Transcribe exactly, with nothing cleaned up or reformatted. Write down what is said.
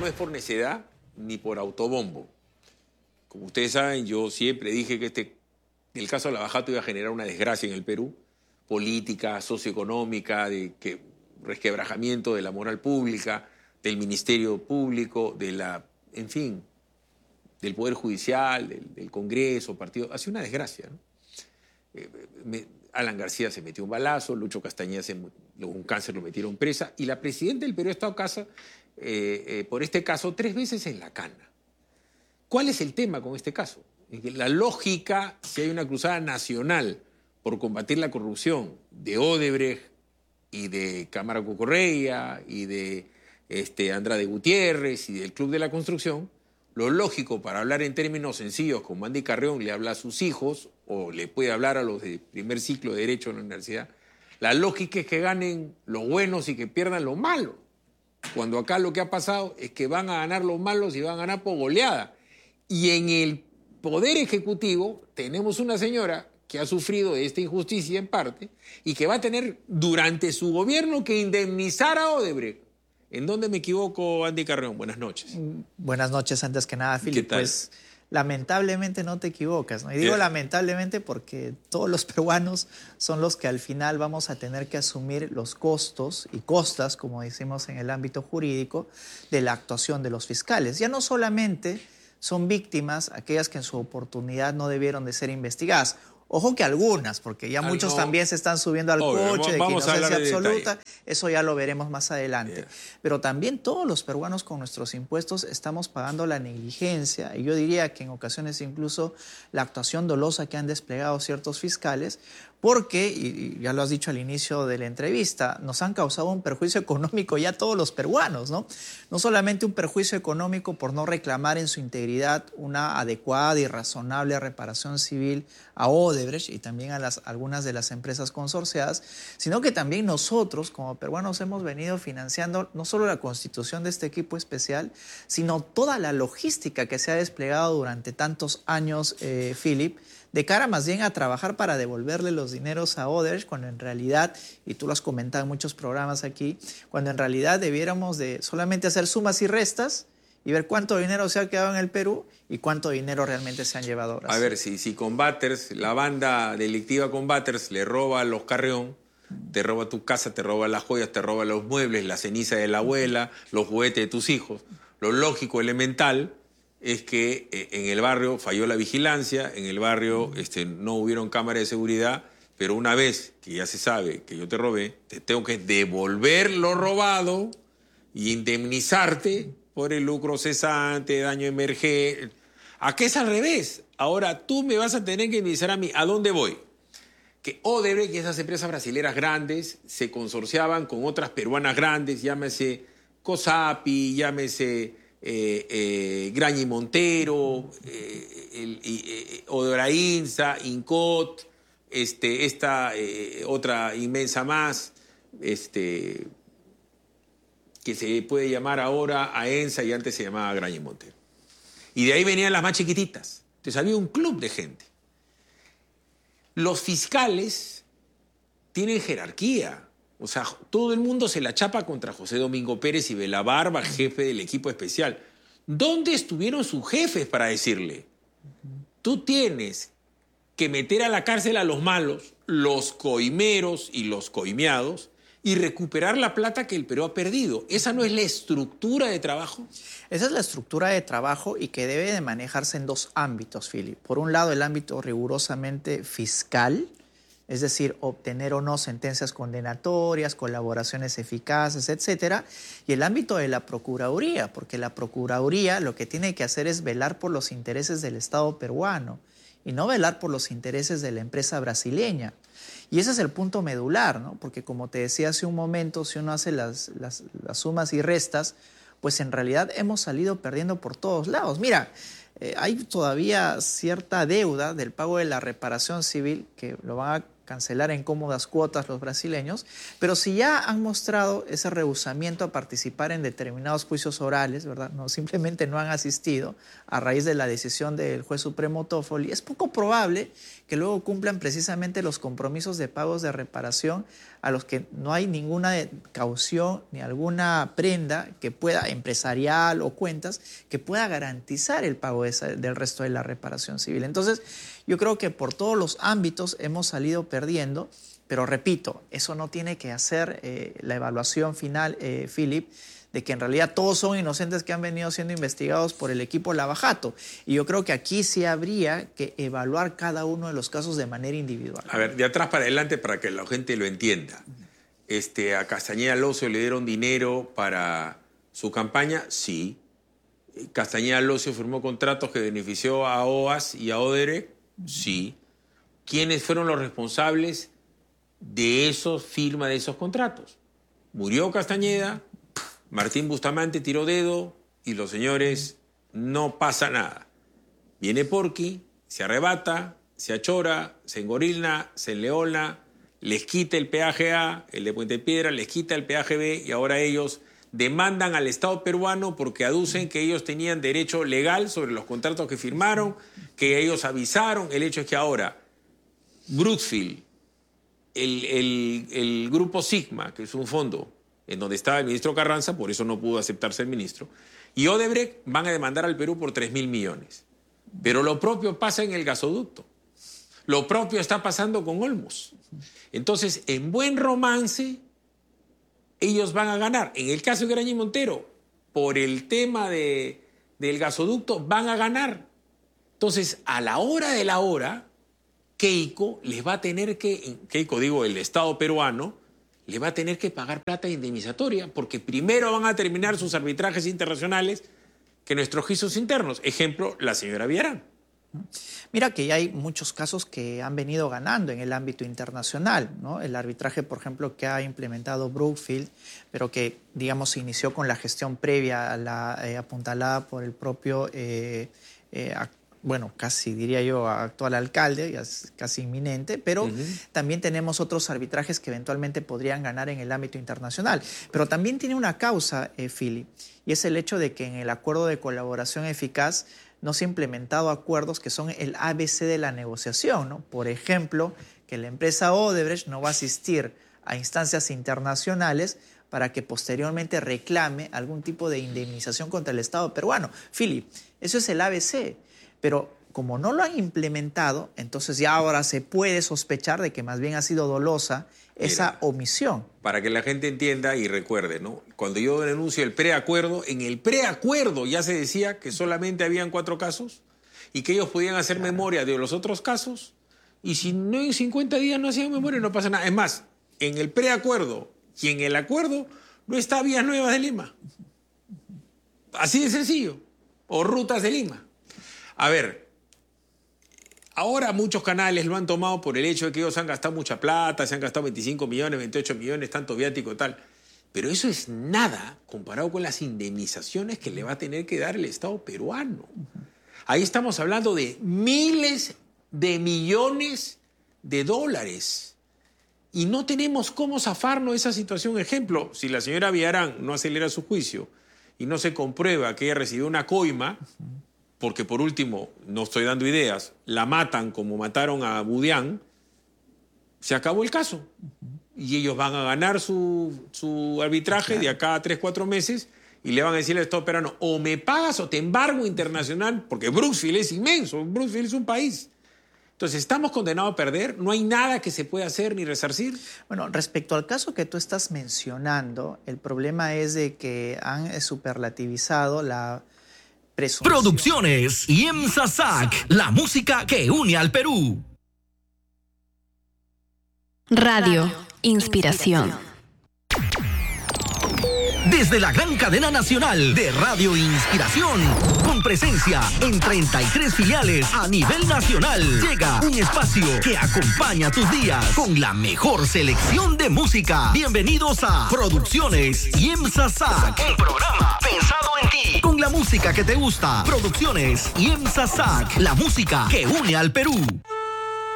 es por necedad ni por autobombo. Como ustedes saben, yo siempre dije que este, el caso de Lava Jato iba a generar una desgracia en el Perú, política, socioeconómica, de que, resquebrajamiento de la moral pública, del Ministerio Público, de la, en fin, del Poder Judicial, del, del Congreso, partido. Ha sido una desgracia, ¿no? Eh, me, Alan García se metió un balazo, Lucho Castañeda se, un cáncer lo metieron presa, y la presidenta del Perú ha estado casa, eh, eh, por este caso tres veces en la cana. ¿Cuál es el tema con este caso? La lógica, si hay una cruzada nacional por combatir la corrupción de Odebrecht y de Cámara Correia y de este, Andrade Gutiérrez y del Club de la Construcción, lo lógico, para hablar en términos sencillos, como Andy Carrión le habla a sus hijos o le puede hablar a los de primer ciclo de Derecho en la universidad, la lógica es que ganen los buenos y que pierdan los malos. Cuando acá lo que ha pasado es que van a ganar los malos y van a ganar por goleada. Y en el Poder Ejecutivo tenemos una señora que ha sufrido de esta injusticia en parte y que va a tener durante su gobierno que indemnizar a Odebrecht. ¿En dónde me equivoco, Andy Carrión? Buenas noches. Buenas noches, antes que nada, Philip. Pues lamentablemente no te equivocas, ¿no? Y digo lamentablemente porque todos los peruanos son los que al final vamos a tener que asumir los costos y costas, como decimos en el ámbito jurídico, de la actuación de los fiscales. Ya no solamente son víctimas aquellas que en su oportunidad no debieron de ser investigadas. Ojo que algunas, porque ya muchos no, también se están subiendo al obvio, coche de que inocencia absoluta. De eso ya lo veremos más adelante. Yeah. Pero también todos los peruanos con nuestros impuestos estamos pagando la negligencia, y yo diría que en ocasiones incluso la actuación dolosa que han desplegado ciertos fiscales, porque, y ya lo has dicho al inicio de la entrevista, nos han causado un perjuicio económico ya todos los peruanos, ¿no? No solamente un perjuicio económico por no reclamar en su integridad una adecuada y razonable reparación civil a Odebrecht y también a las, algunas de las empresas consorciadas, sino que también nosotros como peruanos hemos venido financiando no solo la constitución de este equipo especial, sino toda la logística que se ha desplegado durante tantos años, eh, Philip, de cara más bien a trabajar para devolverle los dineros a Odebrecht, cuando en realidad, y tú lo has comentado en muchos programas aquí, cuando en realidad debiéramos de solamente hacer sumas y restas y ver cuánto dinero se ha quedado en el Perú y cuánto dinero realmente se han llevado ahora. A ver, si, si Combaters, la banda delictiva Combaters le roba a los Carrión, te roba tu casa, te roba las joyas, te roba los muebles, la ceniza de la abuela, los juguetes de tus hijos, lo lógico, elemental, es que eh, en el barrio falló la vigilancia, en el barrio este, no hubieron cámaras de seguridad, pero una vez que ya se sabe que yo te robé, te tengo que devolver lo robado y indemnizarte por el lucro cesante, daño emergente. ¿A qué es al revés? Ahora tú me vas a tener que indemnizar a mí. ¿A dónde voy? Que Odebrecht y esas empresas brasileras grandes se consorciaban con otras peruanas grandes, llámese COSAPI, llámese Eh, eh, Graña y Montero, eh, el, eh, Odorainsa, Incot, este, esta eh, otra inmensa más, este, que se puede llamar ahora AENSA y antes se llamaba Graña y Montero. Y de ahí venían las más chiquititas. Entonces había un club de gente. Los fiscales tienen jerarquía. O sea, todo el mundo se la chapa contra José Domingo Pérez y Belabarba, jefe del equipo especial. ¿Dónde estuvieron sus jefes para decirle? Tú tienes que meter a la cárcel a los malos, los coimeros y los coimeados, y recuperar la plata que el Perú ha perdido. ¿Esa no es la estructura de trabajo? Esa es la estructura de trabajo y que debe de manejarse en dos ámbitos, Philip. Por un lado, el ámbito rigurosamente fiscal, es decir, obtener o no sentencias condenatorias, colaboraciones eficaces, etcétera, y el ámbito de la Procuraduría, porque la Procuraduría lo que tiene que hacer es velar por los intereses del Estado peruano y no velar por los intereses de la empresa brasileña. Y ese es el punto medular, ¿no? Porque como te decía hace un momento, si uno hace las, las, las sumas y restas, pues en realidad hemos salido perdiendo por todos lados. Mira, eh, hay todavía cierta deuda del pago de la reparación civil que lo van a cancelar en cómodas cuotas los brasileños, pero si ya han mostrado ese rehusamiento a participar en determinados juicios orales, ¿verdad? No, simplemente no han asistido a raíz de la decisión del juez supremo Toffoli, es poco probable que luego cumplan precisamente los compromisos de pagos de reparación a los que no hay ninguna caución ni alguna prenda que pueda, empresarial o cuentas, que pueda garantizar el pago de esa, del resto de la reparación civil. Entonces, yo creo que por todos los ámbitos hemos salido perdiendo, pero repito, eso no tiene que hacer eh, la evaluación final, eh, Philip, de que en realidad todos son inocentes que han venido siendo investigados por el equipo Lavajato. Y yo creo que aquí sí habría que evaluar cada uno de los casos de manera individual. A ver, de atrás para adelante para que la gente lo entienda. Este, ¿A Castañeda Locio le dieron dinero para su campaña? Sí. ¿Castañeda Locio firmó contratos que benefició a O A S y a Odebrecht? Sí. ¿Quiénes fueron los responsables de esos firma de esos contratos? Murió Castañeda, Martín Bustamante tiró dedo y los señores, no pasa nada. Viene Porqui, se arrebata, se achora, se engorilna, se enleona, les quita el peaje A, el de Puente Piedra, les quita el peaje B y ahora ellos demandan al Estado peruano porque aducen que ellos tenían derecho legal sobre los contratos que firmaron, que ellos avisaron. El hecho es que ahora Brookfield, el, el, el grupo Sigma, que es un fondo en donde estaba el ministro Carranza, por eso no pudo aceptar ser ministro, y Odebrecht van a demandar al Perú por tres mil millones. Pero lo propio pasa en el gasoducto. Lo propio está pasando con Olmos. Entonces, en buen romance, ellos van a ganar. En el caso de Graña y Montero, por el tema de, del gasoducto, van a ganar. Entonces, a la hora de la hora, Keiko les va a tener que, Keiko digo, el Estado peruano, le va a tener que pagar plata indemnizatoria, porque primero van a terminar sus arbitrajes internacionales que nuestros juicios internos. Ejemplo, la señora Villarán. Mira que ya hay muchos casos que han venido ganando en el ámbito internacional, ¿no? El arbitraje, por ejemplo, que ha implementado Brookfield, pero que, digamos, se inició con la gestión previa a la eh, apuntalada por el propio, eh, eh, bueno, casi diría yo, actual alcalde, ya es casi inminente, pero uh-huh. también tenemos otros arbitrajes que eventualmente podrían ganar en el ámbito internacional. Pero también tiene una causa, eh, Philip, y es el hecho de que en el acuerdo de colaboración eficaz no se han implementado acuerdos que son el A B C de la negociación, ¿no? Por ejemplo, que la empresa Odebrecht no va a asistir a instancias internacionales para que posteriormente reclame algún tipo de indemnización contra el Estado peruano. Philip, eso es el A B C, pero como no lo han implementado, entonces ya ahora se puede sospechar de que más bien ha sido dolosa esa Mira, omisión. Para que la gente entienda y recuerde, ¿no? Cuando yo denuncio el preacuerdo, en el preacuerdo ya se decía que solamente habían cuatro casos y que ellos podían hacer claro. memoria de los otros casos, y si no en cincuenta días no hacían memoria no pasa nada. Es más, en el preacuerdo y en el acuerdo no está Vías Nuevas de Lima. Así de sencillo. O Rutas de Lima. A ver, ahora muchos canales lo han tomado por el hecho de que ellos han gastado mucha plata, se han gastado veinticinco millones, veintiocho millones, tanto viático y tal. Pero eso es nada comparado con las indemnizaciones que le va a tener que dar el Estado peruano. Ahí estamos hablando de miles de millones de dólares. Y no tenemos cómo zafarnos de esa situación. Ejemplo, si la señora Villarán no acelera su juicio y no se comprueba que ella recibió una coima, porque por último, no estoy dando ideas, la matan como mataron a Budián, se acabó el caso. Y ellos van a ganar su, su arbitraje claro. de acá a tres, cuatro meses y le van a decir al Estado peruano, o me pagas o te embargo internacional, porque Brookfield es inmenso, Brookfield es un país. Entonces, ¿estamos condenados a perder? ¿No hay nada que se pueda hacer ni resarcir? Bueno, respecto al caso que tú estás mencionando, el problema es de que han superlativizado la presunción. Producciones y IEMSA S A C, la música que une al Perú. Radio Inspiración. Desde la gran cadena nacional de Radio Inspiración, con presencia en treinta y tres filiales a nivel nacional, llega un espacio que acompaña tus días con la mejor selección de música. Bienvenidos a Producciones IEMSA S A C, un programa pensado en ti, con la música que te gusta. Producciones IEMSA S A C, la música que une al Perú.